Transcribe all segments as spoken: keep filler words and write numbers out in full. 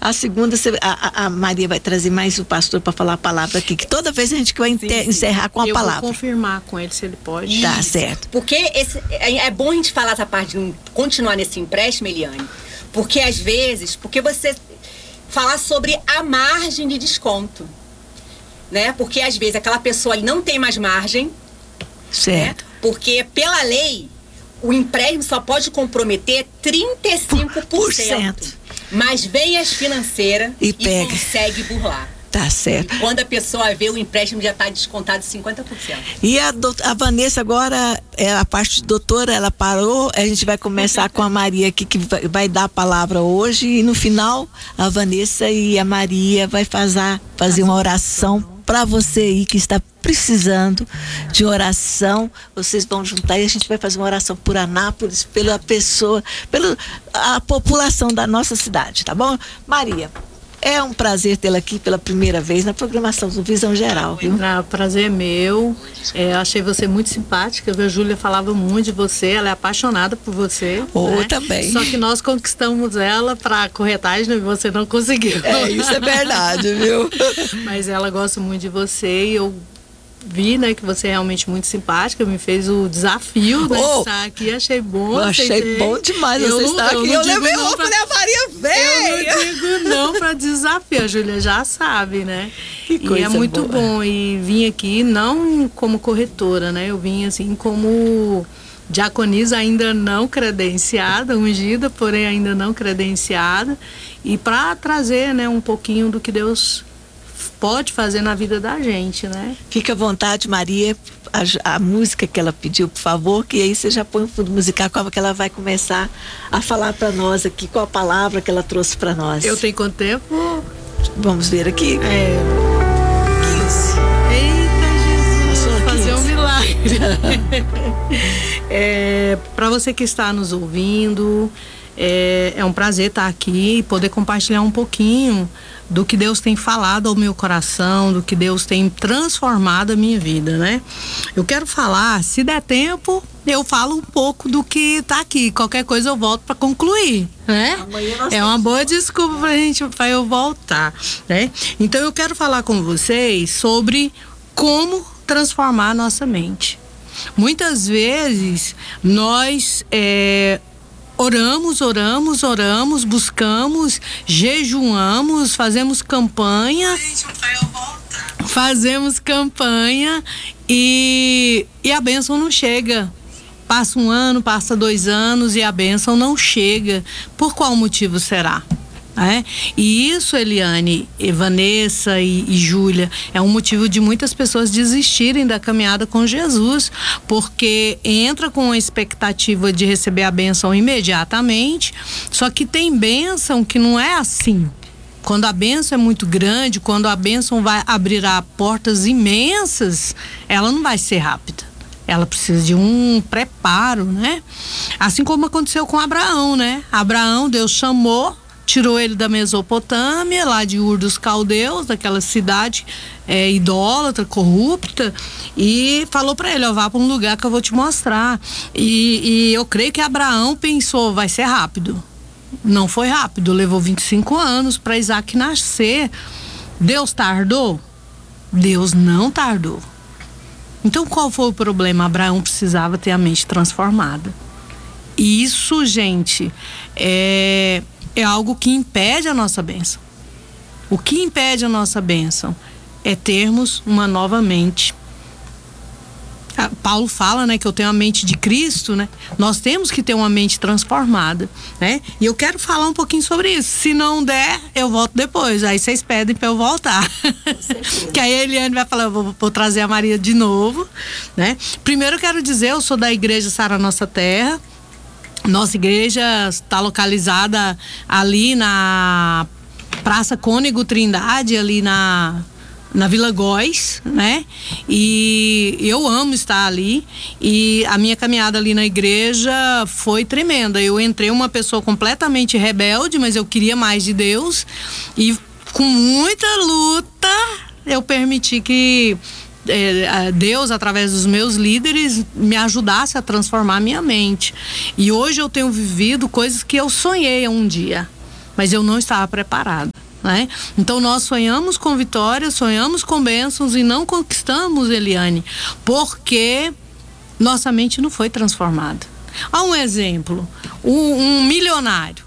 A segunda, a, a Maria vai trazer mais o pastor para falar a palavra aqui, que toda vez a gente vai sim, sim. encerrar com a eu palavra. Eu vou confirmar com ele se ele pode. Tá certo. Porque esse, é bom a gente falar essa parte, de continuar nesse empréstimo, Eliane, porque às vezes, porque você falar sobre a margem de desconto, né? Porque às vezes aquela pessoa ali não tem mais margem, certo? Né? Porque pela lei, o empréstimo só pode comprometer trinta e cinco por cento. Mas vem as financeiras e, e pega. consegue burlar. Tá certo. E quando a pessoa vê, o empréstimo já está descontado cinquenta por cento. E a, do, a Vanessa agora, é, a parte de doutora, ela parou, a gente vai começar com a Maria aqui, que vai, vai dar a palavra hoje, e no final, a Vanessa e a Maria vai fazer, fazer uma oração para você aí que está precisando de oração. Vocês vão juntar e a gente vai fazer uma oração por Anápolis, pela pessoa, pela a população da nossa cidade, tá bom? Maria, é um prazer tê-la aqui pela primeira vez na programação do Visão Geral, viu? Ah, prazer é meu. É, achei você muito simpática. A Júlia falava muito de você, ela é apaixonada por você. Oh, né? também. Só que nós conquistamos ela para corretagem e você não conseguiu. É, isso é verdade, viu? Mas ela gosta muito de você e eu vi, né, que você é realmente muito simpática, me fez o desafio de oh, estar aqui, achei bom. Eu achei aceitei. bom demais eu você não, estar eu aqui. Eu levei roupa, pra... né, a Maria veio. Eu não digo não para desafio, a Júlia já sabe, né? Que coisa e é muito boa. bom, e vim aqui não como corretora, né, eu vim assim como diaconisa ainda não credenciada, ungida, porém ainda não credenciada, e para trazer, né, um pouquinho do que Deus pode fazer na vida da gente, né? Fica à vontade, Maria, a, a música que ela pediu, por favor, que aí você já põe o fundo musical, como que ela vai começar a falar para nós aqui, qual a palavra que ela trouxe para nós. Eu tenho quanto tempo? Vamos ver aqui. É... quinze. Eita, Jesus, Passou fazer quinze. Um milagre. é, para você que está nos ouvindo, é, é um prazer estar aqui e poder compartilhar um pouquinho do que Deus tem falado ao meu coração, do que Deus tem transformado a minha vida, né? Eu quero falar, se der tempo, eu falo um pouco do que tá aqui. Qualquer coisa eu volto para concluir, né? É uma boa desculpa pra gente, para eu voltar, né? Então eu quero falar com vocês sobre como transformar a nossa mente. Muitas vezes nós é, oramos, oramos, oramos, buscamos, jejuamos, fazemos campanha, fazemos campanha e, e a bênção não chega. Passa um ano, passa dois anos e a bênção não chega. Por qual motivo será? É? E isso, Eliane, e Vanessa e, e Júlia, é um motivo de muitas pessoas desistirem da caminhada com Jesus, porque entra com a expectativa de receber a bênção imediatamente, só que tem bênção que não é assim. Quando a bênção é muito grande, quando a bênção vai abrir portas imensas, ela não vai ser rápida. Ela precisa de um preparo, né? Assim como aconteceu com Abraão, né? Abraão, Deus chamou, tirou ele da Mesopotâmia, lá de Ur dos Caldeus, daquela cidade é, idólatra, corrupta, e falou para ele, ó, vá para um lugar que eu vou te mostrar. E, e eu creio que Abraão pensou, vai ser rápido. Não foi rápido, levou vinte e cinco anos para Isaac nascer. Deus tardou? Deus não tardou. Então qual foi o problema? Abraão precisava ter a mente transformada. Isso, gente, é... é algo que impede a nossa bênção. O que impede a nossa bênção é termos uma nova mente. Paulo fala, né, que eu tenho a mente de Cristo, né? Nós temos que ter uma mente transformada, né? E eu quero falar um pouquinho sobre isso. Se não der, eu volto depois. Aí vocês pedem para eu voltar. Que aí a Eliane vai falar, eu vou, vou trazer a Maria de novo, né? Primeiro eu quero dizer, eu sou da Igreja Sara Nossa Terra. Nossa igreja está localizada ali na Praça Cônego Trindade, ali na, na Vila Góis, né? E eu amo estar ali. E a minha caminhada ali na igreja foi tremenda. Eu entrei uma pessoa completamente rebelde, mas eu queria mais de Deus. E com muita luta, eu permiti que Deus, através dos meus líderes, me ajudasse a transformar a minha mente. E hoje eu tenho vivido coisas que eu sonhei um dia, mas eu não estava preparada. né? Então nós sonhamos com vitória, sonhamos com bênçãos e não conquistamos, Eliane, porque nossa mente não foi transformada. Há um exemplo, um, um milionário,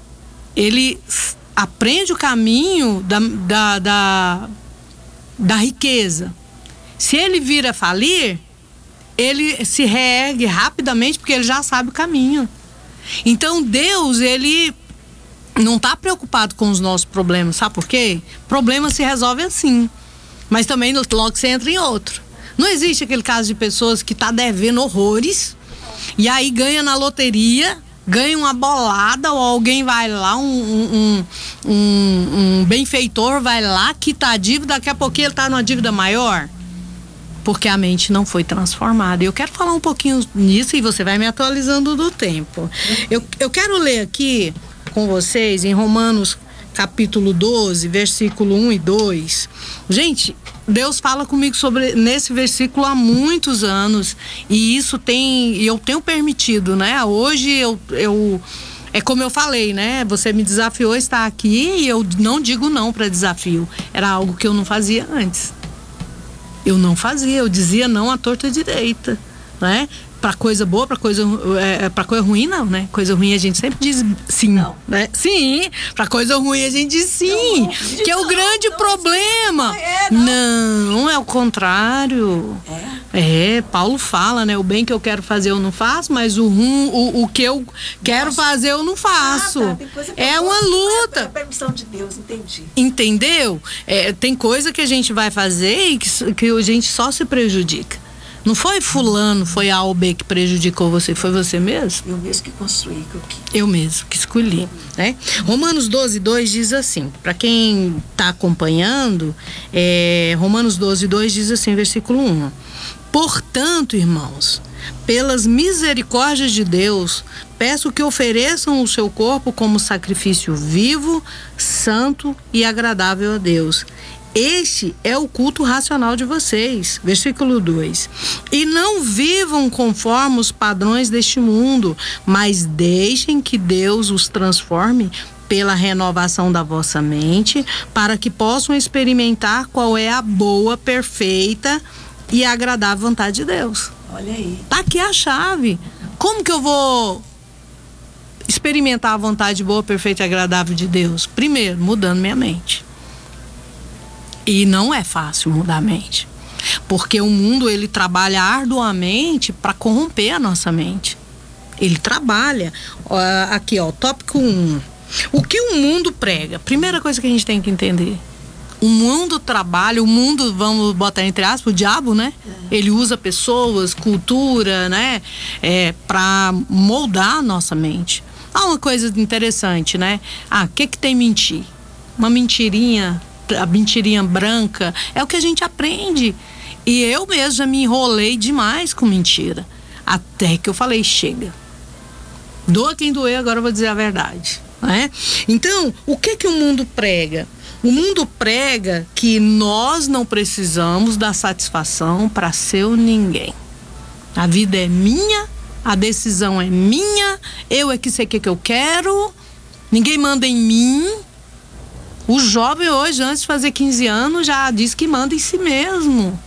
ele aprende o caminho da, da, da, da riqueza. Se ele vir a falir, ele se reergue rapidamente porque ele já sabe o caminho. Então Deus, ele não está preocupado com os nossos problemas, sabe por quê? Problema se resolve assim, mas também logo você entra em outro. Não existe aquele caso de pessoas que tá devendo horrores e aí ganha na loteria, ganha uma bolada, ou alguém vai lá, um, um, um, um benfeitor vai lá, quita a dívida, daqui a pouquinho ele tá numa dívida maior, porque a mente não foi transformada. Eu quero falar um pouquinho nisso e você vai me atualizando do tempo. Eu, eu quero ler aqui com vocês em Romanos capítulo doze, versículo um e dois. Gente, Deus fala comigo sobre nesse versículo há muitos anos e isso tem, eu tenho permitido, né? Hoje eu, eu é como eu falei, né? Você me desafiou a estar aqui e eu não digo não para desafio. Era algo que eu não fazia antes. Eu não fazia, eu dizia não à torta direita, né? Pra coisa boa, pra coisa, é, pra coisa ruim, não, né? Coisa ruim a gente sempre diz sim, não. Né? Sim, pra coisa ruim a gente diz sim, não, não, que é o grande não, problema. Não é, não. não, é o contrário. É? É, Paulo fala, né? O bem que eu quero fazer eu não faço, mas o, rum, o, o que eu quero Nossa. fazer eu não faço. Ah, tá. É uma luta. É a permissão de Deus, entendi. Entendeu? É, tem coisa que a gente vai fazer e que, que a gente só se prejudica. Não foi fulano, foi A ou B que prejudicou você, foi você mesmo? Eu mesmo que construí. Que eu, eu mesmo que escolhi, né? Romanos doze, dois diz assim, para quem está acompanhando, é, Romanos doze, dois diz assim, versículo um. Portanto, irmãos, pelas misericórdias de Deus, peço que ofereçam o seu corpo como sacrifício vivo, santo e agradável a Deus. Este é o culto racional de vocês. Versículo dois. E não vivam conforme os padrões deste mundo, mas deixem que Deus os transforme pela renovação da vossa mente, para que possam experimentar qual é a boa, perfeita e agradável vontade de Deus. Olha aí. Tá aqui a chave. Como que eu vou experimentar a vontade boa, perfeita e agradável de Deus? Primeiro, mudando minha mente. E não é fácil mudar a mente, porque o mundo ele trabalha arduamente para corromper a nossa mente. Ele trabalha, ó, aqui ó, tópico um. O que o mundo prega? Primeira coisa que a gente tem que entender. O mundo trabalha, o mundo, vamos botar entre aspas, o diabo, né? É. Ele usa pessoas, cultura, né? É, para moldar a nossa mente. Há uma coisa interessante, né? Ah, o que que tem mentir? Uma mentirinha... a mentirinha branca, é o que a gente aprende. E eu mesmo já me enrolei demais com mentira. Até que eu falei, chega. Doa quem doer, agora eu vou dizer a verdade. Né? Então, o que que o mundo prega? O mundo prega que nós não precisamos dar satisfação para seu ninguém. A vida é minha, a decisão é minha, eu é que sei o que, que eu quero, ninguém manda em mim. O jovem hoje, antes de fazer quinze anos, já diz que manda em si mesmo.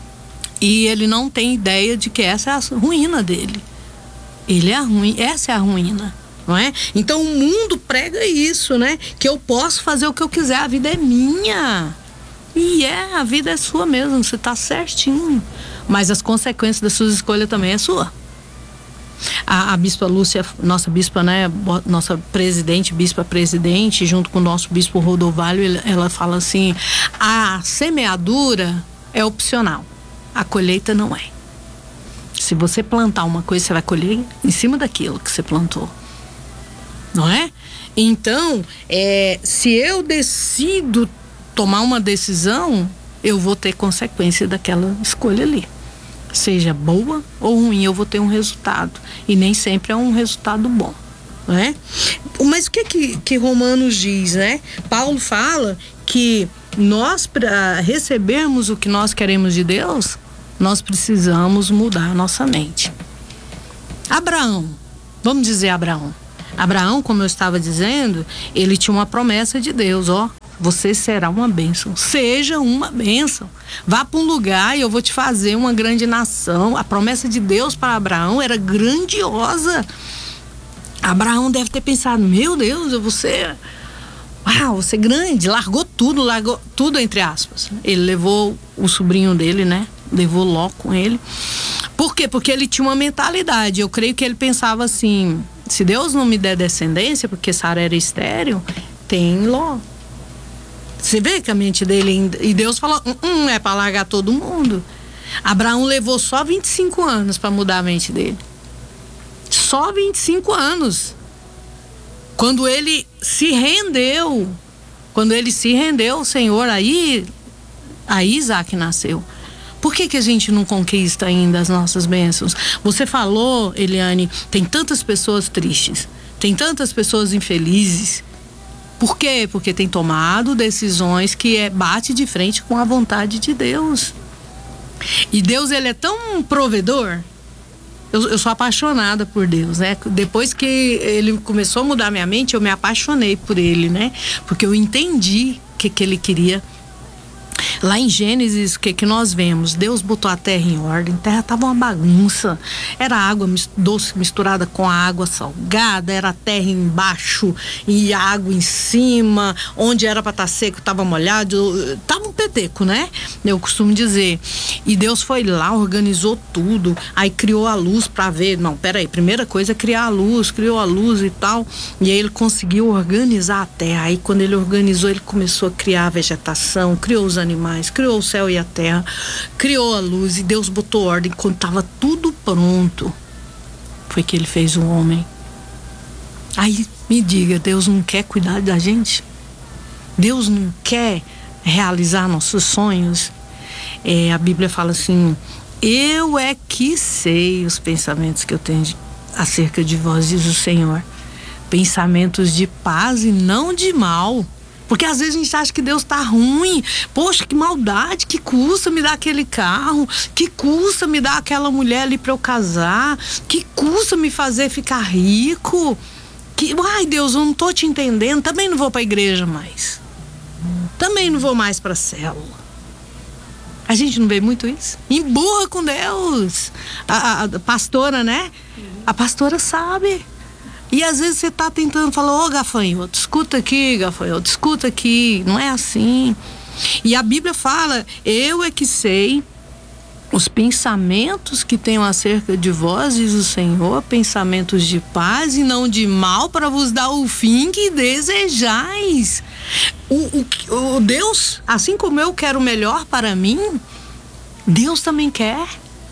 E ele não tem ideia de que essa é a ruína dele. Ele é a ruim, essa é a ruína, não é? Então o mundo prega isso, né? Que eu posso fazer o que eu quiser, a vida é minha. E é, a vida é sua mesmo, você tá certinho. Mas as consequências das suas escolhas também é sua. A, a bispa Lúcia, nossa bispa, né, nossa presidente, bispa presidente, junto com o nosso bispo Rodovalho, ela, ela fala assim, a semeadura é opcional, a colheita não é. Se você plantar uma coisa, você vai colher em cima daquilo que você plantou, não é? Então, é, se eu decido tomar uma decisão, eu vou ter consequência daquela escolha ali. Seja boa ou ruim, eu vou ter um resultado. E nem sempre é um resultado bom, né? Mas o que que, que Romanos diz, né? Paulo fala que nós, para recebermos o que nós queremos de Deus, nós precisamos mudar a nossa mente. Abraão, vamos dizer Abraão. Abraão, como eu estava dizendo, ele tinha uma promessa de Deus, ó. você será uma bênção. Seja uma bênção. Vá para um lugar e eu vou te fazer uma grande nação. A promessa de Deus para Abraão era grandiosa. Abraão deve ter pensado, meu Deus, eu vou ser... Uau, vou ser grande. Largou tudo, largou tudo entre aspas. Ele levou o sobrinho dele, né? Levou Ló com ele. Por quê? Porque ele tinha uma mentalidade. Eu creio que ele pensava assim, se Deus não me der descendência, porque Sara era estéril, tem Ló. Você vê que a mente dele... E Deus falou, hum, hum, é para largar todo mundo. Abraão levou só vinte e cinco anos para mudar a mente dele. Só vinte e cinco anos. Quando ele se rendeu, quando ele se rendeu ao Senhor, aí, aí Isaac nasceu. Por que que a gente não conquista ainda as nossas bênçãos? Você falou, Eliane, tem tantas pessoas tristes, tem tantas pessoas infelizes. Por quê? Porque tem tomado decisões que é, bate de frente com a vontade de Deus. E Deus, ele é tão provedor. Eu, eu sou apaixonada por Deus, né? Depois que ele começou a mudar minha mente, eu me apaixonei por ele, né? Porque eu entendi o que, que ele queria. Lá em Gênesis, o que, que nós vemos? Deus botou a terra em ordem, a terra estava uma bagunça, era água doce misturada com água salgada, era terra embaixo e água em cima, onde era para estar seco estava molhado, estava um peteco, né? Eu costumo dizer. E Deus foi lá, organizou tudo, aí criou a luz para ver, não, peraí, primeira coisa é criar a luz, criou a luz e tal, e aí ele conseguiu organizar a terra. Aí quando ele organizou, ele começou a criar a vegetação, criou os animais, criou o céu e a terra, criou a luz, e Deus botou ordem. Quando estava tudo pronto, foi que ele fez o homem. Aí me diga, Deus não quer cuidar da gente? Deus não quer realizar nossos sonhos? É, a Bíblia fala assim, eu é que sei os pensamentos que eu tenho de, acerca de vós, diz o Senhor, pensamentos de paz e não de mal. Porque às vezes a gente acha que Deus tá ruim. Poxa, que maldade, que custa me dar aquele carro, que custa me dar aquela mulher ali para eu casar, que custa me fazer ficar rico. Que, ai Deus, eu não tô te entendendo, também não vou para a igreja mais. Também não vou mais para a célula. A gente não vê muito isso? Emburra com Deus. A, a, a pastora, né? A pastora sabe. E às vezes você tá tentando falar, ô gafanhoto, escuta aqui, gafanhoto, escuta aqui, não é assim. E a Bíblia fala, eu é que sei os pensamentos que tenho acerca de vós, diz o Senhor, pensamentos de paz e não de mal, para vos dar o fim que desejais. O, o, o Deus, assim como eu quero o melhor para mim, Deus também quer.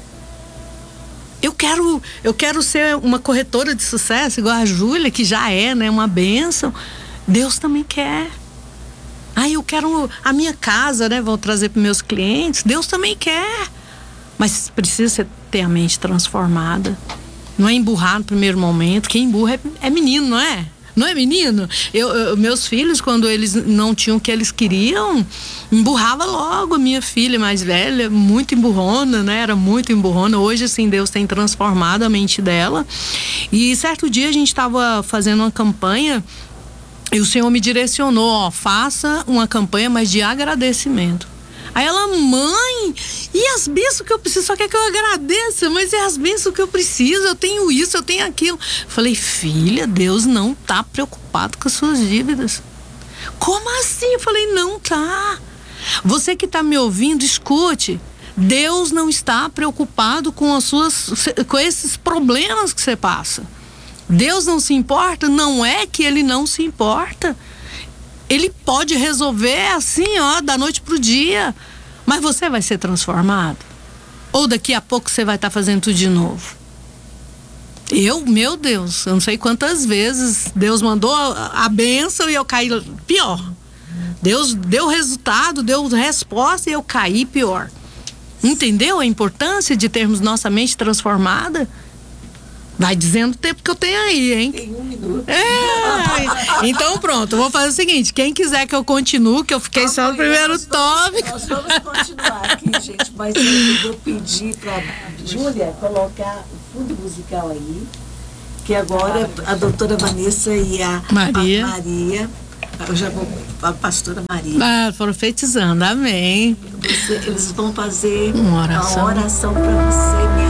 Eu quero, eu quero ser uma corretora de sucesso, igual a Júlia, que já é, né, uma bênção. Deus também quer. Ah, eu quero a minha casa, né, vou trazer para meus clientes. Deus também quer. Mas precisa ter a mente transformada. Não é emburrar no primeiro momento. Quem emburra é, é menino, não é? Não é menino? Eu, eu, meus filhos, quando eles não tinham o que eles queriam, emburrava logo. A minha filha mais velha, muito emburrona, né? Era muito emburrona. Hoje, assim, Deus tem transformado a mente dela. E certo dia a gente estava fazendo uma campanha e o Senhor me direcionou, ó, faça uma campanha, mas de agradecimento. Aí ela, mãe, e as bênçãos que eu preciso? Só quer que eu agradeça, mas é as bênçãos que eu preciso, eu tenho isso, eu tenho aquilo. Falei, filha, Deus não tá preocupado com as suas dívidas. Como assim? Eu falei, não tá. Você que tá me ouvindo, escute. Deus não está preocupado com as suas, com esses problemas que você passa. Deus não se importa? Não é que ele não se importa. Ele pode resolver assim, ó, da noite pro dia. Mas você vai ser transformado? Ou daqui a pouco você vai estar tá fazendo tudo de novo? Eu, meu Deus, eu não sei quantas vezes Deus mandou a, a bênção e eu caí pior. Deus deu resultado, deu resposta e eu caí pior. Entendeu a importância de termos nossa mente transformada? Vai dizendo o tempo que eu tenho aí, hein? Tem um minuto. É. Então pronto, eu vou fazer o seguinte, quem quiser que eu continue, que eu fiquei ah, só no primeiro tópico. Nós vamos continuar aqui, gente, mas eu vou pedir para Júlia colocar o fundo musical aí, que agora a doutora Vanessa e a Maria, a Maria Eu já vou para a pastora Maria. Ah, profetizando, amém. Você, eles vão fazer uma oração, uma oração para você, minha